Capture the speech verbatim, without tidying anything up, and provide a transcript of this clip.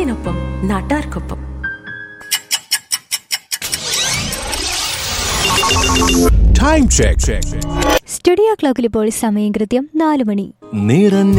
നാടിനൊപ്പം നാട്ടാർക്കൊപ്പം. Time check. Studio ക്ലോക്കിൽ ഇപ്പോൾ സമയം കൃത്യം നാല് മണി. നിറഞ്ഞ